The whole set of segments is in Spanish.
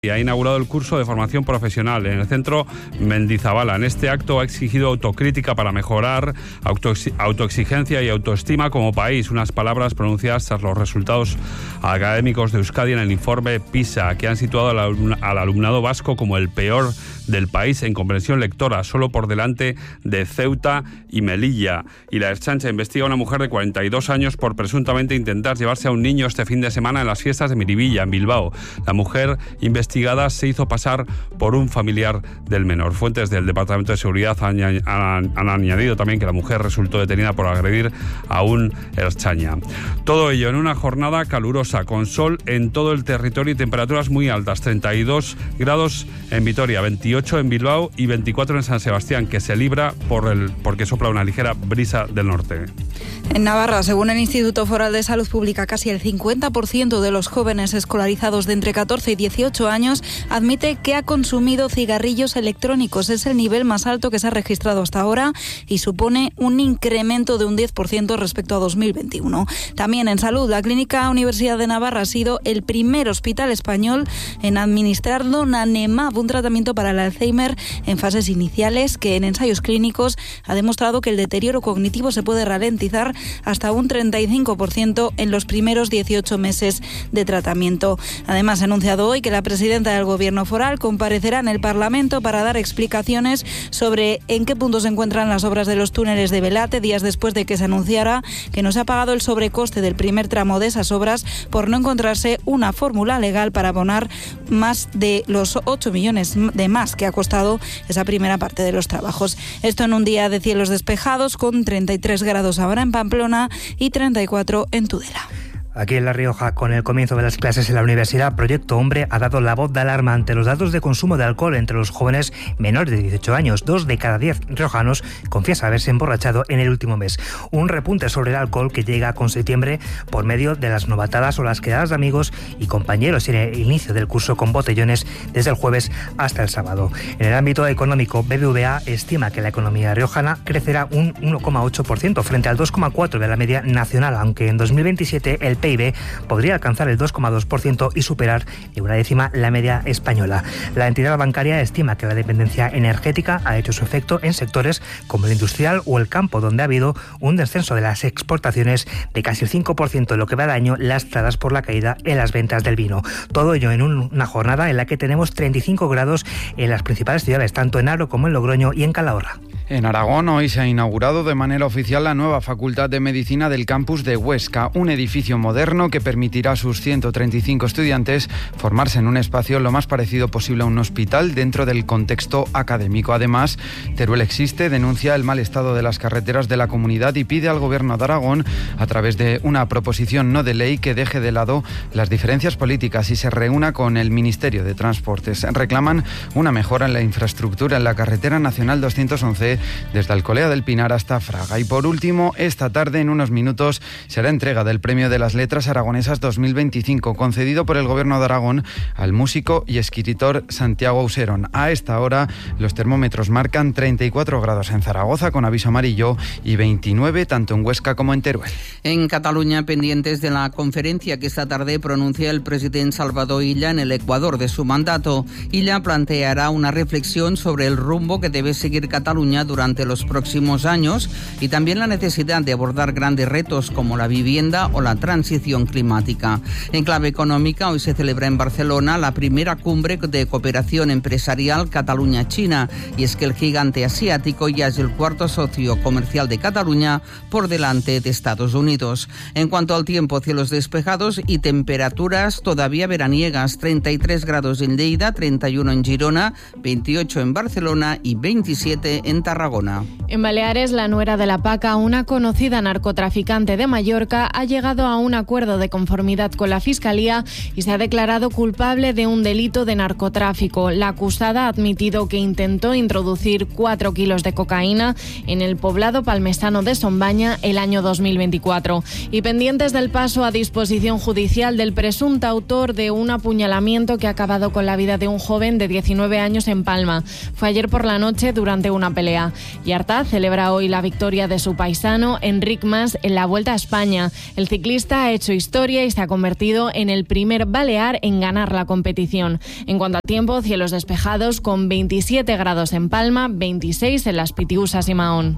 Y ha inaugurado el curso de formación profesional en el centro Mendizabala. En este acto ha exigido autocrítica para mejorar, autoexigencia y autoestima como país. Unas palabras pronunciadas tras los resultados académicos de Euskadi en el informe PISA, que han situado al alumnado vasco como el peor del país en comprensión lectora, solo por delante de Ceuta y Melilla. Y la Ertzaintza investiga a una mujer de 42 años por presuntamente intentar llevarse a un niño este fin de semana en las fiestas de Miribilla, en Bilbao. La mujer investigada se hizo pasar por un familiar del menor. Fuentes del Departamento de Seguridad han añadido también que la mujer resultó detenida por agredir a un ertzaina. Todo ello en una jornada calurosa, con sol en todo el territorio y temperaturas muy altas, 32 grados en Vitoria, 28 en Bilbao y 24 en San Sebastián, que se libra porque sopla una ligera brisa del norte. En Navarra, según el Instituto Foral de Salud Pública, casi el 50% de los jóvenes escolarizados de entre 14 y 18 años admite que ha consumido cigarrillos electrónicos. Es el nivel más alto que se ha registrado hasta ahora y supone un incremento de un 10% respecto a 2021. También en salud, la Clínica Universidad de Navarra ha sido el primer hospital español en administrar donanemab, un tratamiento para el Alzheimer en fases iniciales que en ensayos clínicos ha demostrado que el deterioro cognitivo se puede ralentizar hasta un 35% en los primeros 18 meses de tratamiento. Además, ha anunciado hoy que la presidenta del Gobierno foral comparecerá en el Parlamento para dar explicaciones sobre en qué punto se encuentran las obras de los túneles de Belate, días después de que se anunciara que no se ha pagado el sobrecoste del primer tramo de esas obras por no encontrarse una fórmula legal para abonar más de los 8 millones de más que ha costado esa primera parte de los trabajos. Esto en un día de cielos despejados, con 33 grados ahora en Pamplona y 34 en Tudela. Aquí en La Rioja, con el comienzo de las clases en la universidad, Proyecto Hombre ha dado la voz de alarma ante los datos de consumo de alcohol entre los jóvenes menores de 18 años. 2 de cada 10 riojanos confiesan haberse emborrachado en el último mes. Un repunte sobre el alcohol que llega con septiembre por medio de las novatadas o las quedadas de amigos y compañeros en el inicio del curso con botellones desde el jueves hasta el sábado. En el ámbito económico, BBVA estima que la economía riojana crecerá un 1,8% frente al 2,4% de la media nacional, aunque en 2027 el PIB podría alcanzar el 2,2% y superar de una décima la media española. La entidad bancaria estima que la dependencia energética ha hecho su efecto en sectores como el industrial o el campo, donde ha habido un descenso de las exportaciones de casi el 5% en lo que va de año, lastradas por la caída en las ventas del vino. Todo ello en una jornada en la que tenemos 35 grados en las principales ciudades, tanto en Haro como en Logroño y en Calahorra. En Aragón hoy se ha inaugurado de manera oficial la nueva Facultad de Medicina del campus de Huesca, un edificio moderno que permitirá a sus 135 estudiantes formarse en un espacio lo más parecido posible a un hospital dentro del contexto académico. Además, Teruel Existe denuncia el mal estado de las carreteras de la comunidad y pide al Gobierno de Aragón, a través de una proposición no de ley, que deje de lado las diferencias políticas y se reúna con el Ministerio de Transportes. Reclaman una mejora en la infraestructura en la carretera nacional 211 desde Alcolea del Pinar hasta Fraga. Y por último, esta tarde, en unos minutos, será entrega del Premio de las Letras Aragonesas 2025, concedido por el Gobierno de Aragón al músico y escritor Santiago Auserón. A esta hora, los termómetros marcan 34 grados en Zaragoza, con aviso amarillo, y 29 tanto en Huesca como en Teruel. En Cataluña, pendientes de la conferencia que esta tarde pronuncia el presidente Salvador Illa en el Ecuador de su mandato. Illa planteará una reflexión sobre el rumbo que debe seguir Cataluña durante los próximos años y también la necesidad de abordar grandes retos como la vivienda o la transición climática. En clave económica, hoy se celebra en Barcelona la primera cumbre de cooperación empresarial Cataluña-China, y es que el gigante asiático ya es el cuarto socio comercial de Cataluña por delante de Estados Unidos. En cuanto al tiempo, cielos despejados y temperaturas todavía veraniegas, 33 grados en Lleida, 31 en Girona, 28 en Barcelona y 27 en Tarragona. En Baleares, la nuera de la Paca, una conocida narcotraficante de Mallorca, ha llegado a un acuerdo de conformidad con la Fiscalía y se ha declarado culpable de un delito de narcotráfico. La acusada ha admitido que intentó introducir 4 kilos de cocaína en el poblado palmestano de Sombaña el año 2024. Y pendientes del paso a disposición judicial del presunto autor de un apuñalamiento que ha acabado con la vida de un joven de 19 años en Palma. Fue ayer por la noche durante una pelea. Italia. Y Artaz celebra hoy la victoria de su paisano Enric Mas en la Vuelta a España. El ciclista ha hecho historia y se ha convertido en el primer balear en ganar la competición. En cuanto a tiempo, cielos despejados con 27 grados en Palma, 26 en Las Pitiusas y Mahón.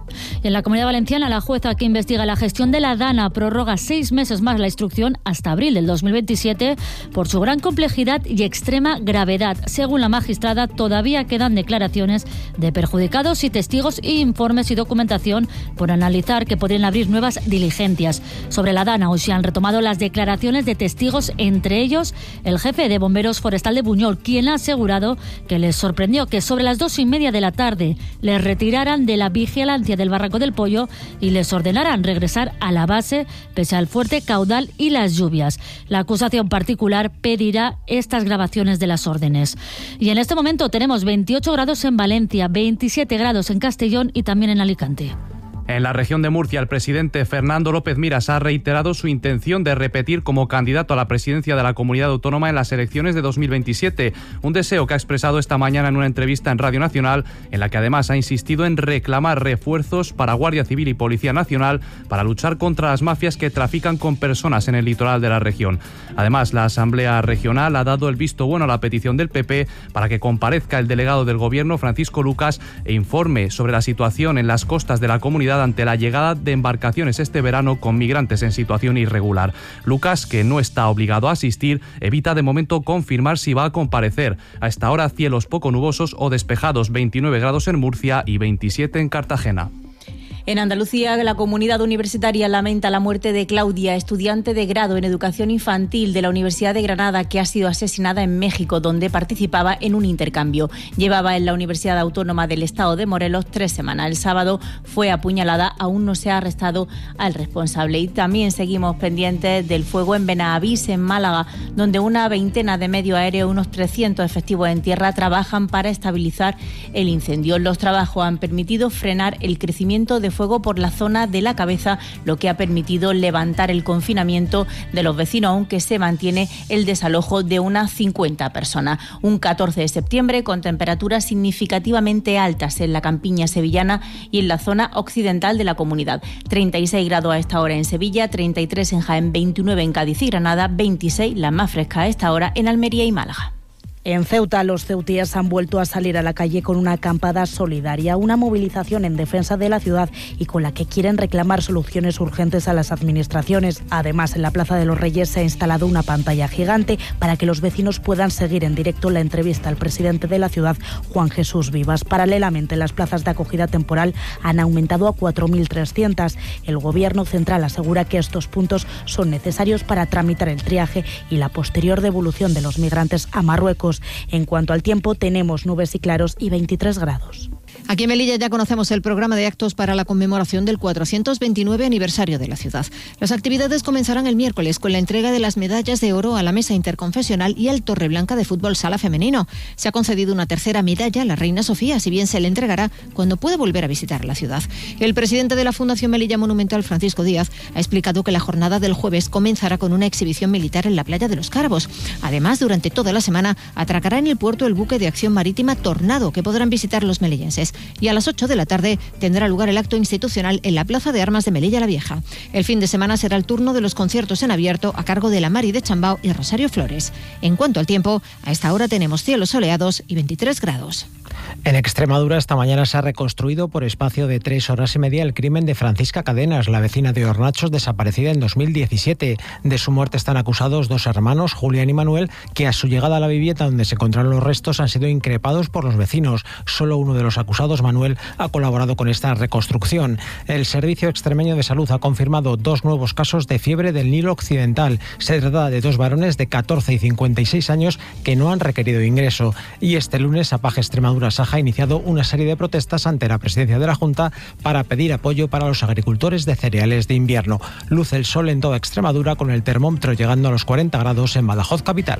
En la Comunidad Valenciana, la jueza que investiga la gestión de la DANA prorroga 6 meses más la instrucción hasta abril del 2027 por su gran complejidad y extrema gravedad. Según la magistrada, todavía quedan declaraciones de perjudicados y testigos y informes y documentación por analizar que podrían abrir nuevas diligencias. Sobre la DANA, hoy se han retomado las declaraciones de testigos, entre ellos el jefe de Bomberos Forestal de Buñol, quien ha asegurado que les sorprendió que sobre las 2:30 de la tarde les retiraran de la vigilancia del Barranco del Pollo y les ordenarán regresar a la base pese al fuerte caudal y las lluvias. La acusación particular pedirá estas grabaciones de las órdenes. Y en este momento tenemos 28 grados en Valencia, 27 grados en Castellón y también en Alicante. En la región de Murcia, el presidente Fernando López Miras ha reiterado su intención de repetir como candidato a la presidencia de la comunidad autónoma en las elecciones de 2027, un deseo que ha expresado esta mañana en una entrevista en Radio Nacional, en la que además ha insistido en reclamar refuerzos para Guardia Civil y Policía Nacional para luchar contra las mafias que trafican con personas en el litoral de la región. Además, la Asamblea Regional ha dado el visto bueno a la petición del PP para que comparezca el delegado del Gobierno, Francisco Lucas, e informe sobre la situación en las costas de la comunidad ante la llegada de embarcaciones este verano con migrantes en situación irregular. Lucas, que no está obligado a asistir, evita de momento confirmar si va a comparecer. A esta hora, cielos poco nubosos o despejados, 29 grados en Murcia y 27 en Cartagena. En Andalucía, la comunidad universitaria lamenta la muerte de Claudia, estudiante de grado en educación infantil de la Universidad de Granada, que ha sido asesinada en México, donde participaba en un intercambio. Llevaba en la Universidad Autónoma del Estado de Morelos 3 semanas. El sábado fue apuñalada, aún no se ha arrestado al responsable. Y también seguimos pendientes del fuego en Benavís, en Málaga, donde una veintena de medios aéreos y unos 300 efectivos en tierra trabajan para estabilizar el incendio. Los trabajos han permitido frenar el crecimiento de fuego por la zona de la cabeza, lo que ha permitido levantar el confinamiento de los vecinos, aunque se mantiene el desalojo de unas 50 personas. Un 14 de septiembre con temperaturas significativamente altas en la campiña sevillana y en la zona occidental de la comunidad. 36 grados a esta hora en Sevilla, 33 en Jaén, 29 en Cádiz y Granada, 26 la más fresca a esta hora en Almería y Málaga. En Ceuta, los ceutíes han vuelto a salir a la calle con una acampada solidaria, una movilización en defensa de la ciudad y con la que quieren reclamar soluciones urgentes a las administraciones. Además, en la Plaza de los Reyes se ha instalado una pantalla gigante para que los vecinos puedan seguir en directo la entrevista al presidente de la ciudad, Juan Jesús Vivas. Paralelamente, las plazas de acogida temporal han aumentado a 4.300. El Gobierno central asegura que estos puntos son necesarios para tramitar el triaje y la posterior devolución de los migrantes a Marruecos. En cuanto al tiempo, tenemos nubes y claros y 23 grados. Aquí en Melilla ya conocemos el programa de actos para la conmemoración del 429 aniversario de la ciudad. Las actividades comenzarán el miércoles con la entrega de las medallas de oro a la Mesa Interconfesional y al Torreblanca de Fútbol Sala Femenino. Se ha concedido una tercera medalla a la Reina Sofía, si bien se le entregará cuando pueda volver a visitar la ciudad. El presidente de la Fundación Melilla Monumental, Francisco Díaz, ha explicado que la jornada del jueves comenzará con una exhibición militar en la playa de los Cárabos. Además, durante toda la semana atracará en el puerto el buque de acción marítima Tornado, que podrán visitar los melillenses. Y a las 8 de la tarde tendrá lugar el acto institucional en la Plaza de Armas de Melilla la Vieja. El fin de semana será el turno de los conciertos en abierto a cargo de la Mari de Chambao y Rosario Flores. En cuanto al tiempo, a esta hora tenemos cielos soleados y 23 grados. En Extremadura, esta mañana se ha reconstruido por espacio de 3 horas y media el crimen de Francisca Cadenas, la vecina de Hornachos, desaparecida en 2017. De su muerte están acusados 2 hermanos, Julián y Manuel, que a su llegada a la vivienda donde se encontraron los restos han sido increpados por los vecinos. Solo uno de los acusados, Manuel, ha colaborado con esta reconstrucción. El Servicio Extremeño de Salud ha confirmado 2 nuevos casos de fiebre del Nilo Occidental. Se trata de 2 varones de 14 y 56 años que no han requerido ingreso. Y este lunes, APAG Extremadura Saja ha iniciado una serie de protestas ante la presidencia de la Junta para pedir apoyo para los agricultores de cereales de invierno. Luce el sol en toda Extremadura con el termómetro llegando a los 40 grados en Badajoz capital.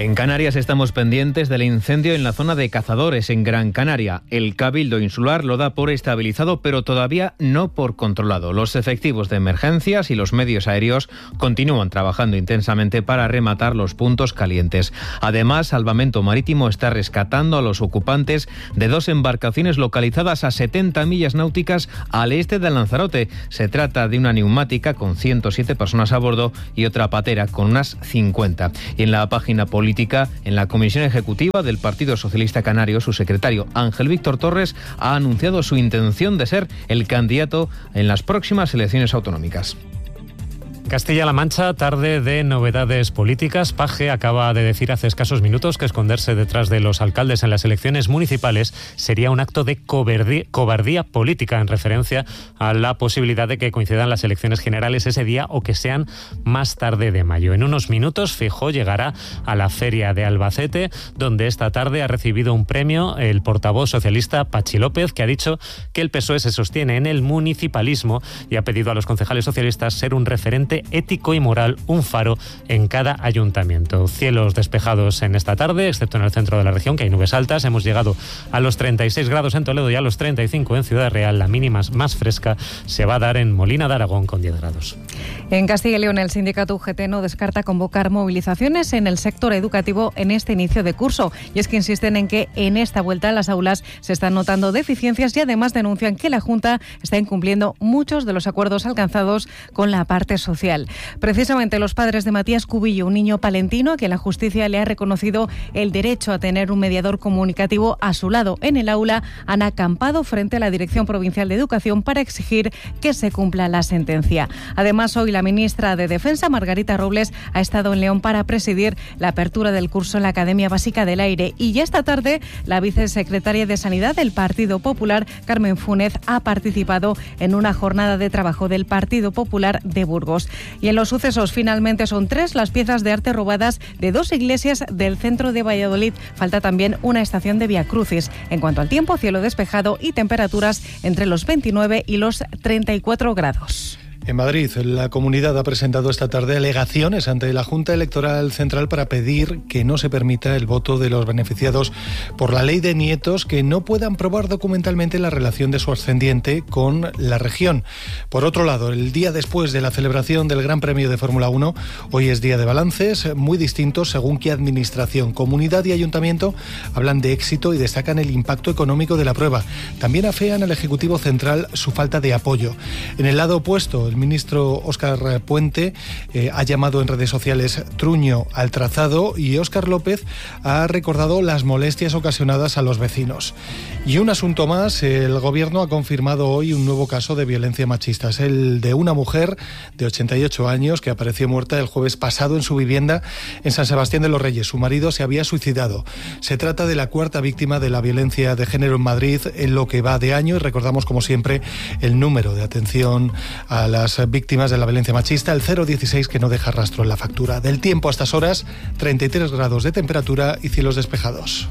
En Canarias estamos pendientes del incendio en la zona de Cazadores, en Gran Canaria. El Cabildo Insular lo da por estabilizado, pero todavía no por controlado. Los efectivos de emergencias y los medios aéreos continúan trabajando intensamente para rematar los puntos calientes. Además, Salvamento Marítimo está rescatando a los ocupantes de 2 embarcaciones localizadas a 70 millas náuticas al este de Lanzarote. Se trata de una neumática con 107 personas a bordo y otra patera con unas 50. Y en la página política, en la Comisión Ejecutiva del Partido Socialista Canario, su secretario Ángel Víctor Torres ha anunciado su intención de ser el candidato en las próximas elecciones autonómicas. Castilla-La Mancha, tarde de novedades políticas. Paje acaba de decir hace escasos minutos que esconderse detrás de los alcaldes en las elecciones municipales sería un acto de cobardía política, en referencia a la posibilidad de que coincidan las elecciones generales ese día o que sean más tarde de mayo. En unos minutos, Feijóo llegará a la Feria de Albacete, donde esta tarde ha recibido un premio el portavoz socialista Pachi López, que ha dicho que el PSOE se sostiene en el municipalismo y ha pedido a los concejales socialistas ser un referente ético y moral, un faro en cada ayuntamiento. Cielos despejados en esta tarde, excepto en el centro de la región, que hay nubes altas. Hemos llegado a los 36 grados en Toledo y a los 35 en Ciudad Real. La mínima más fresca se va a dar en Molina de Aragón, con 10 grados. En Castilla y León, el sindicato UGT no descarta convocar movilizaciones en el sector educativo en este inicio de curso. Y es que insisten en que en esta vuelta a las aulas se están notando deficiencias y además denuncian que la Junta está incumpliendo muchos de los acuerdos alcanzados con la parte social. Precisamente los padres de Matías Cubillo, un niño palentino a quien la justicia le ha reconocido el derecho a tener un mediador comunicativo a su lado en el aula, han acampado frente a la Dirección Provincial de Educación para exigir que se cumpla la sentencia. Además, hoy la ministra de Defensa, Margarita Robles, ha estado en León para presidir la apertura del curso en la Academia Básica del Aire. Y ya esta tarde, la vicesecretaria de Sanidad del Partido Popular, Carmen Fúnez, ha participado en una jornada de trabajo del Partido Popular de Burgos. Y en los sucesos, finalmente son 3 las piezas de arte robadas de 2 iglesias del centro de Valladolid. Falta también una estación de Vía Crucis. En cuanto al tiempo, cielo despejado y temperaturas entre los 29 y los 34 grados. En Madrid, la comunidad ha presentado esta tarde alegaciones ante la Junta Electoral Central para pedir que no se permita el voto de los beneficiados por la ley de nietos que no puedan probar documentalmente la relación de su ascendiente con la región. Por otro lado, el día después de la celebración del Gran Premio de Fórmula 1, hoy es día de balances muy distintos según qué administración. Comunidad y ayuntamiento hablan de éxito y destacan el impacto económico de la prueba. También afean al Ejecutivo Central su falta de apoyo. En el lado opuesto, el ministro Óscar Puente ha llamado en redes sociales truño al trazado y Óscar López ha recordado las molestias ocasionadas a los vecinos. Y un asunto más, el Gobierno ha confirmado hoy un nuevo caso de violencia machista. Es el de una mujer de 88 años que apareció muerta el jueves pasado en su vivienda en San Sebastián de los Reyes. Su marido se había suicidado. Se trata de la 4ª víctima de la violencia de género en Madrid en lo que va de año y recordamos como siempre el número de atención a las víctimas de la violencia machista, el 016, que no deja rastro en la factura. Del tiempo a estas horas, 33 grados de temperatura y cielos despejados.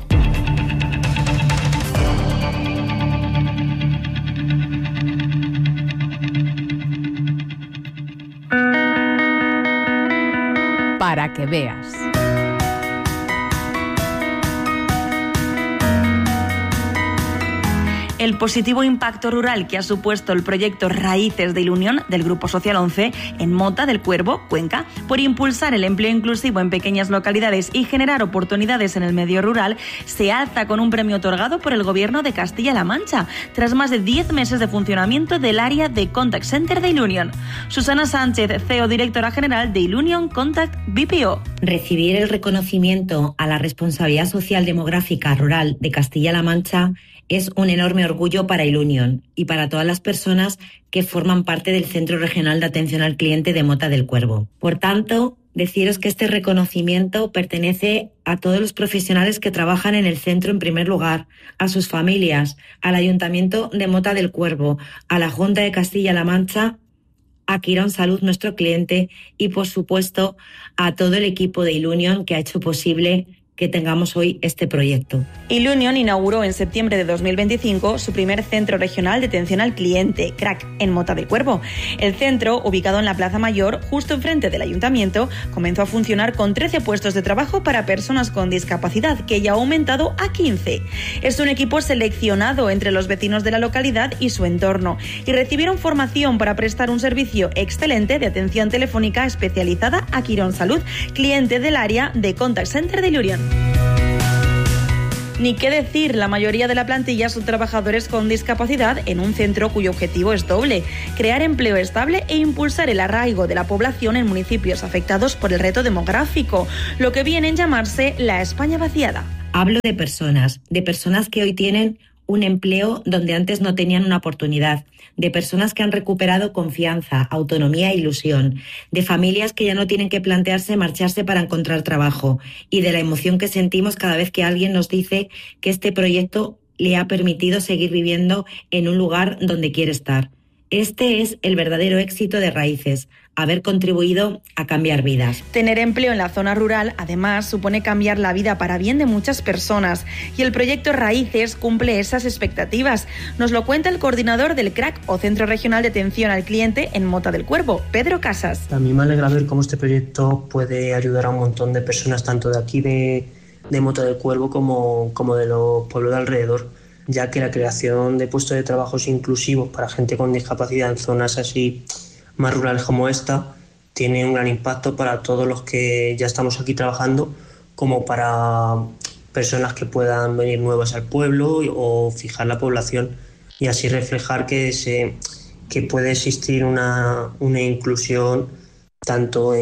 Para que veas. El positivo impacto rural que ha supuesto el proyecto Raíces de Ilunion del Grupo Social 11 en Mota del Cuervo, Cuenca, por impulsar el empleo inclusivo en pequeñas localidades y generar oportunidades en el medio rural, se alza con un premio otorgado por el Gobierno de Castilla-La Mancha, tras más de 10 meses de funcionamiento del área de Contact Center de Ilunion. Susana Sánchez, CEO directora general de Ilunion Contact BPO. Recibir el reconocimiento a la responsabilidad social demográfica rural de Castilla-La Mancha es un enorme orgullo para Ilunion y para todas las personas que forman parte del Centro Regional de Atención al Cliente de Mota del Cuervo. Por tanto, deciros que este reconocimiento pertenece a todos los profesionales que trabajan en el centro en primer lugar, a sus familias, al Ayuntamiento de Mota del Cuervo, a la Junta de Castilla-La Mancha, a Quirón Salud, nuestro cliente, y por supuesto a todo el equipo de Ilunion que ha hecho posible que tengamos hoy este proyecto. Ilunion inauguró en septiembre de 2025 su primer centro regional de atención al cliente, CRAC, en Mota del Cuervo. El centro, ubicado en la Plaza Mayor, justo enfrente del Ayuntamiento, comenzó a funcionar con 13 puestos de trabajo para personas con discapacidad, que ya ha aumentado a 15. Es un equipo seleccionado entre los vecinos de la localidad y su entorno, y recibieron formación para prestar un servicio excelente de atención telefónica especializada a Quirón Salud, cliente del área de Contact Center de Ilunion. Ni qué decir, la mayoría de la plantilla son trabajadores con discapacidad en un centro cuyo objetivo es doble: crear empleo estable e impulsar el arraigo de la población en municipios afectados por el reto demográfico, lo que viene en llamarse la España vaciada. Hablo de personas que hoy tienen un empleo donde antes no tenían una oportunidad, de personas que han recuperado confianza, autonomía e ilusión, de familias que ya no tienen que plantearse marcharse para encontrar trabajo, y de la emoción que sentimos cada vez que alguien nos dice que este proyecto le ha permitido seguir viviendo en un lugar donde quiere estar. Este es el verdadero éxito de Raíces, haber contribuido a cambiar vidas. Tener empleo en la zona rural, además, supone cambiar la vida para bien de muchas personas, y el proyecto Raíces cumple esas expectativas. Nos lo cuenta el coordinador del CRAC, o Centro Regional de Atención al Cliente, en Mota del Cuervo, Pedro Casas. A mí me alegra ver cómo este proyecto puede ayudar a un montón de personas, tanto de aquí de Mota del Cuervo como de los pueblos de alrededor, ya que la creación de puestos de trabajo inclusivos para gente con discapacidad en zonas así más rurales como esta tiene un gran impacto para todos los que ya estamos aquí trabajando, como para personas que puedan venir nuevas al pueblo o fijar la población, y así reflejar que puede existir una inclusión tanto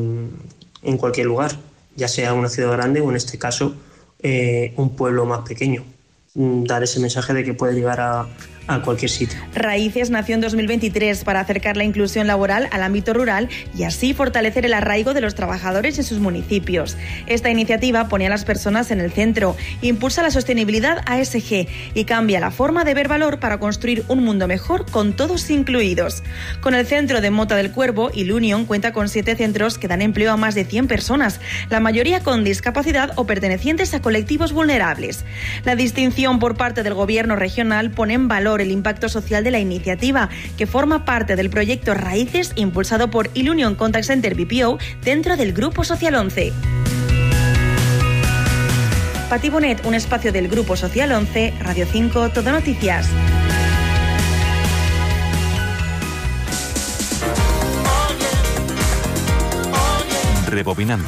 en cualquier lugar, ya sea una ciudad grande o en este caso un pueblo más pequeño. Dar ese mensaje de que puede llegar a cualquier sitio. Raíces nació en 2023 para acercar la inclusión laboral al ámbito rural y así fortalecer el arraigo de los trabajadores en sus municipios. Esta iniciativa pone a las personas en el centro, impulsa la sostenibilidad ASG y cambia la forma de ver valor para construir un mundo mejor con todos incluidos. Con el centro de Mota del Cuervo, Ilunion cuenta con 7 centros que dan empleo a más de 100 personas, la mayoría con discapacidad o pertenecientes a colectivos vulnerables. La distinción por parte del Gobierno regional pone en valor el impacto social de la iniciativa, que forma parte del proyecto Raíces impulsado por Ilunion Contact Center BPO dentro del Grupo Social 11. Pati Bonet, un espacio del Grupo Social 11, Radio 5, Todo Noticias. Rebobinando.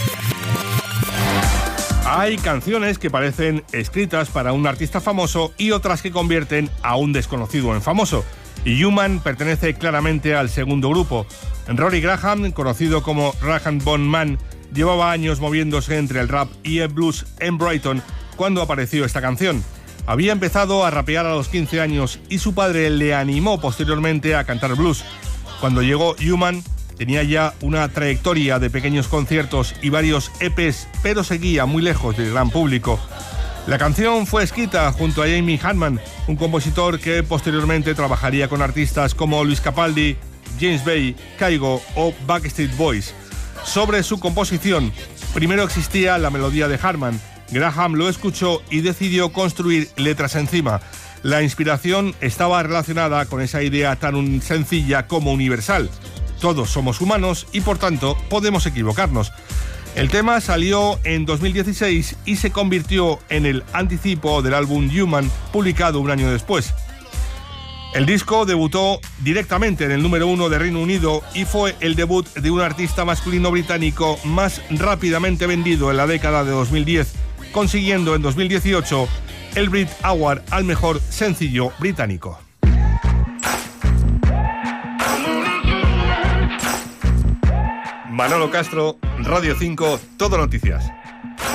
Hay canciones que parecen escritas para un artista famoso y otras que convierten a un desconocido en famoso. Y Human pertenece claramente al segundo grupo. Rory Graham, conocido como Rag & Bone Man, llevaba años moviéndose entre el rap y el blues en Brighton cuando apareció esta canción. Había empezado a rapear a los 15 años y su padre le animó posteriormente a cantar blues. Cuando llegó Human, tenía ya una trayectoria de pequeños conciertos y varios EPs, pero seguía muy lejos del gran público. La canción fue escrita junto a Jamie Hartman, un compositor que posteriormente trabajaría con artistas como Luis Capaldi, James Bay, Kygo o Backstreet Boys. Sobre su composición, primero existía la melodía de Hartman. Graham lo escuchó y decidió construir letras encima. La inspiración estaba relacionada con esa idea tan sencilla como universal. Todos somos humanos y por tanto podemos equivocarnos. El tema salió en 2016 y se convirtió en el anticipo del álbum Human, publicado un año después. El disco debutó directamente en el número 1 de Reino Unido y fue el debut de un artista masculino británico más rápidamente vendido en la década de 2010, consiguiendo en 2018 el Brit Award al mejor sencillo británico. Manolo Castro, Radio 5, Todo Noticias.